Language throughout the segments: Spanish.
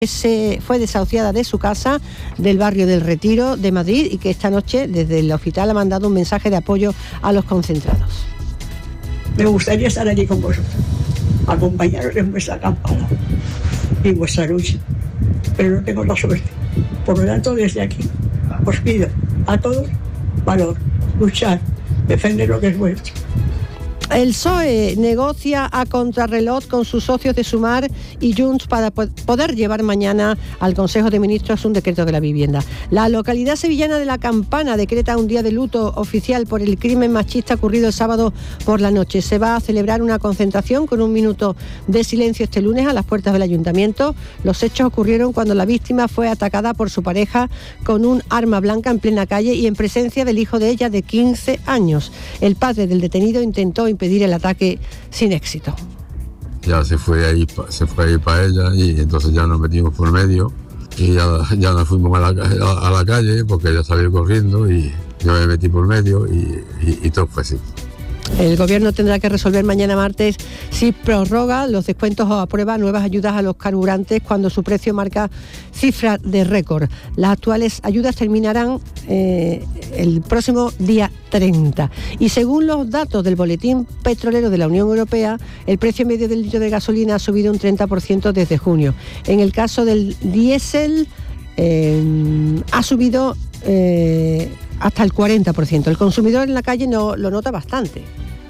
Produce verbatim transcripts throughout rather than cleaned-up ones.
Se fue desahuciada de su casa del barrio del Retiro de Madrid y que esta noche desde el hospital ha mandado un mensaje de apoyo a los concentrados. Me gustaría estar allí con vosotros, acompañaros en vuestra campaña y en vuestra lucha, pero no tengo la suerte. Por lo tanto, desde aquí os pido a todos valor, luchar, defender lo que es vuestro. El P S O E negocia a contrarreloj con sus socios de Sumar y Junts para poder llevar mañana al Consejo de Ministros un decreto de la vivienda. La localidad sevillana de La Campana decreta un día de luto oficial por el crimen machista ocurrido el sábado por la noche. Se va a celebrar una concentración con un minuto de silencio este lunes a las puertas del ayuntamiento. Los hechos ocurrieron cuando la víctima fue atacada por su pareja con un arma blanca en plena calle y en presencia del hijo de ella de quince años. El padre del detenido intentó impedir el ataque sin éxito. Ya se fue ahí, se fue ahí para ella y entonces ya nos metimos por medio y ya, ya nos fuimos a la, a, a la calle porque ella salió corriendo y yo me metí por medio y, y, y todo fue así. El Gobierno tendrá que resolver mañana martes si prorroga los descuentos o aprueba nuevas ayudas a los carburantes cuando su precio marca cifras de récord. Las actuales ayudas terminarán eh, el próximo día treinta. Y según los datos del Boletín Petrolero de la Unión Europea, el precio medio del litro de gasolina ha subido un treinta por ciento desde junio. En el caso del diésel, eh, ha subido eh, hasta el cuarenta por ciento. El consumidor en la calle no, lo nota bastante.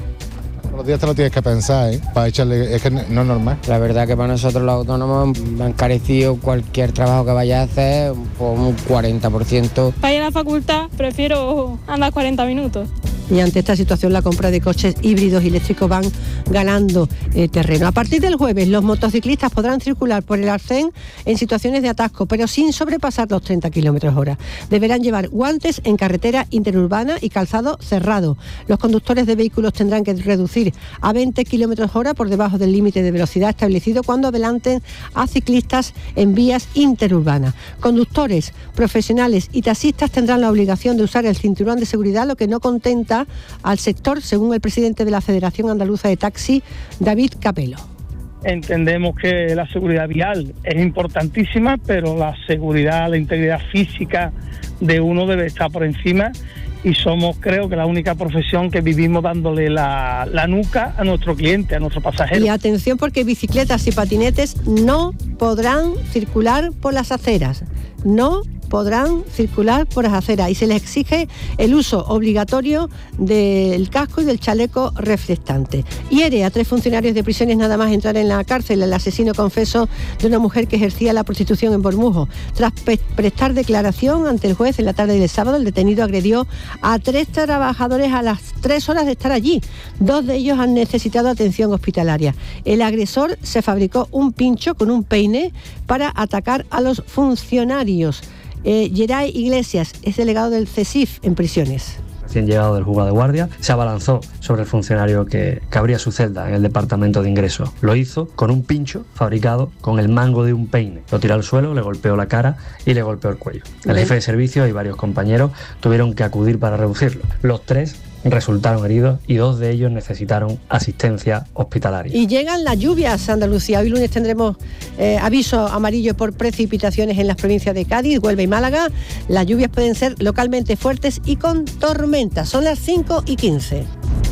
Los días te lo tienes que pensar, ¿eh? Para echarle, es que no es normal. La verdad que para nosotros los autónomos me han encarecido cualquier trabajo que vaya a hacer por un cuarenta por ciento. Para ir a la facultad prefiero andar cuarenta minutos. Y ante esta situación la compra de coches híbridos y eléctricos van ganando eh, terreno. A partir del jueves los motociclistas podrán circular por el arcén en situaciones de atasco, pero sin sobrepasar los treinta kilómetros hora. Deberán llevar guantes en carretera interurbana y calzado cerrado. Los conductores de vehículos tendrán que reducir a veinte kilómetros hora por debajo del límite de velocidad establecido cuando adelanten a ciclistas en vías interurbanas. Conductores, profesionales y taxistas tendrán la obligación de usar el cinturón de seguridad, lo que no contenta al sector, según el presidente de la Federación Andaluza de Taxi, David Capelo. Entendemos que la seguridad vial es importantísima, pero la seguridad, la integridad física de uno debe estar por encima y somos, creo que, la única profesión que vivimos dándole la, la nuca a nuestro cliente, a nuestro pasajero. Y atención, porque bicicletas y patinetes no podrán circular por las aceras. No podrán circular por las aceras y se les exige el uso obligatorio del casco y del chaleco reflectante. Hiere a tres funcionarios de prisiones nada más entrar en la cárcel el asesino confeso de una mujer que ejercía la prostitución en Bormujos. Tras pe- prestar declaración ante el juez en la tarde del sábado, el detenido agredió a tres trabajadores a las tres horas de estar allí. Dos de ellos han necesitado atención hospitalaria. El agresor se fabricó un pincho con un peine para atacar a los funcionarios. Eh, Geray Iglesias es delegado del CESIF en prisiones. Recién llegado del juzgado de guardia, se abalanzó sobre el funcionario que, que abría su celda en el departamento de ingreso. Lo hizo con un pincho fabricado con el mango de un peine. Lo tiró al suelo, le golpeó la cara y le golpeó el cuello. El jefe de servicio y varios compañeros tuvieron que acudir para reducirlo. Los tres resultaron heridos y dos de ellos necesitaron asistencia hospitalaria. Y llegan las lluvias a Andalucía. Hoy lunes tendremos eh, aviso amarillo por precipitaciones en las provincias de Cádiz, Huelva y Málaga. Las lluvias pueden ser localmente fuertes y con tormentas. Son las cinco y quince.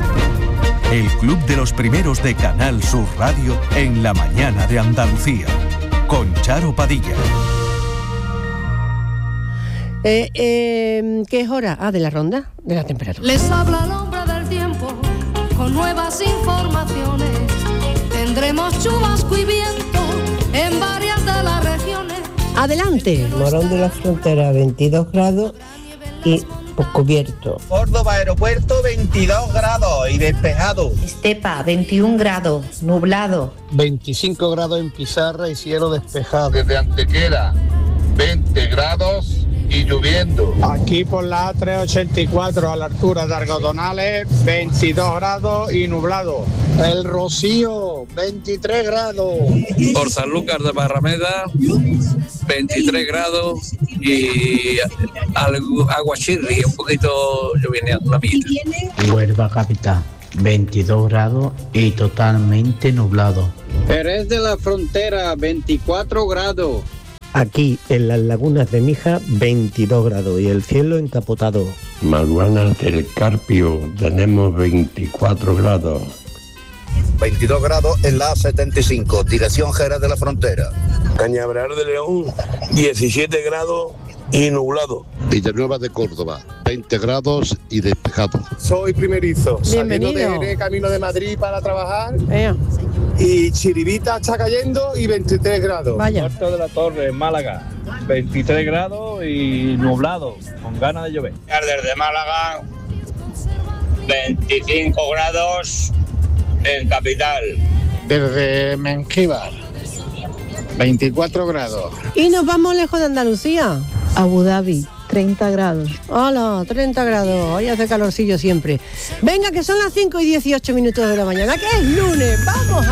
El Club de los Primeros de Canal Sur Radio en la mañana de Andalucía, con Charo Padilla. Eh, eh, ¿Qué es hora? Ah, de la ronda de la temperatura. Les habla el hombre del tiempo con nuevas informaciones. Tendremos chubasco y viento en varias de las regiones. Adelante. Morón de la Frontera, veintidós grados y cubierto. Córdoba Aeropuerto, veintidós grados y despejado. Estepa, veintiún grados, nublado. veinticinco grados en Pizarra y cielo despejado. Desde Antequera, veinte grados y lloviendo. Aquí por la A trescientos ochenta y cuatro a la altura de Algodonales, veintidós grados y nublado. El Rocío, veintitrés grados. Por Sanlúcar de Barrameda, veintitrés grados y Aguachirri, un poquito lloviendo, la mitad. Huelva capital, veintidós grados y totalmente nublado. Jerez de la Frontera, veinticuatro grados Aquí en las lagunas de Mija veintidós grados y el cielo encapotado. Maruana del Carpio tenemos veinticuatro grados. veintidós grados en la setenta y cinco, dirección Jerez de la Frontera. Cañaveral de León, diecisiete grados y nublado. Villanueva de Córdoba, veinte grados y despejado. Soy primerizo, Bienvenido. saliendo de camino de Madrid para trabajar. Ea. Y Chirivita está cayendo y veintitrés grados. Vaya. Puerto de la Torre, Málaga, veintitrés grados y nublado, con ganas de llover. Desde Málaga, veinticinco grados en capital. Desde Mengíbar, veinticuatro grados. Y nos vamos lejos de Andalucía. Abu Dhabi, treinta grados. Hola, treinta grados. Hoy hace calorcillo siempre. Venga, que son las cinco y dieciocho minutos de la mañana, que es lunes. ¡Vamos!